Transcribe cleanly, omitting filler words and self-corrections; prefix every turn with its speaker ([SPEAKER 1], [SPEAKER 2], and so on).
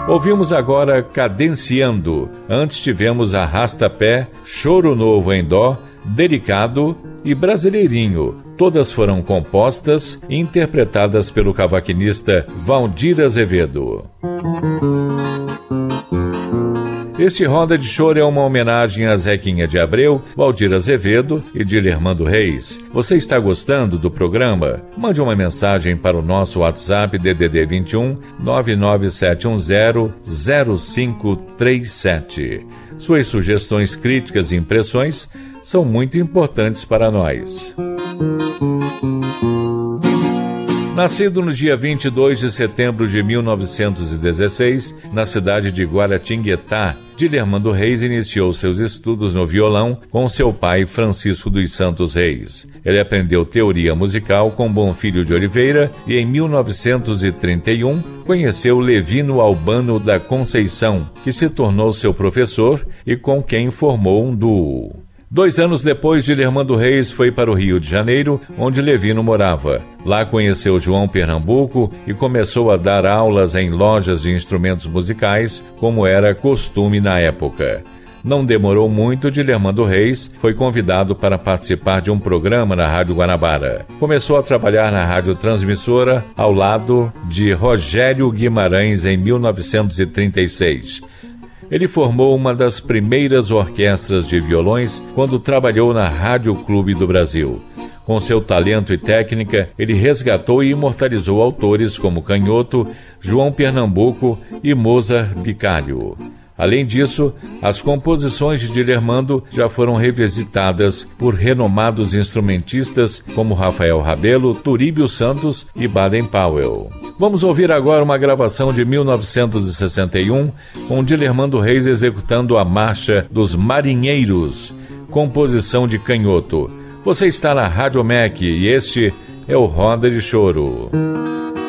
[SPEAKER 1] Ouvimos agora Cadenciando. Antes tivemos Arrasta-Pé, Choro Novo em Dó, Delicado e Brasileirinho. Todas foram compostas e interpretadas pelo cavaquinista Valdir Azevedo. Este Roda de Choro é uma homenagem a Zequinha de Abreu, Valdir Azevedo e Dilermando Reis. Você está gostando do programa? Mande uma mensagem para o nosso WhatsApp DDD 21 99710 0537. Suas sugestões, críticas e impressões são muito importantes para nós. Nascido no dia 22 de setembro de 1916, na cidade de Guaratinguetá, Dilermando Reis iniciou seus estudos no violão com seu pai Francisco dos Santos Reis. Ele aprendeu teoria musical com Bonfilho de Oliveira e, em 1931, conheceu Levino Albano da Conceição, que se tornou seu professor e com quem formou um duo. 2 anos depois, Dilermando Reis foi para o Rio de Janeiro, onde Levino morava. Lá conheceu João Pernambuco e começou a dar aulas em lojas de instrumentos musicais, como era costume na época. Não demorou muito, Dilermando Reis foi convidado para participar de um programa na Rádio Guanabara. Começou a trabalhar na rádio transmissora ao lado de Rogério Guimarães em 1936. Ele formou uma das primeiras orquestras de violões quando trabalhou na Rádio Clube do Brasil. Com seu talento e técnica, ele resgatou e imortalizou autores como Canhoto, João Pernambuco e Mozart Bicalho. Além disso, as composições de Dilermando já foram revisitadas por renomados instrumentistas como Rafael Rabelo, Turíbio Santos e Baden Powell. Vamos ouvir agora uma gravação de 1961, com Dilermando Reis executando a Marcha dos Marinheiros, composição de Canhoto. Você está na Rádio MEC e este é o Roda de Choro.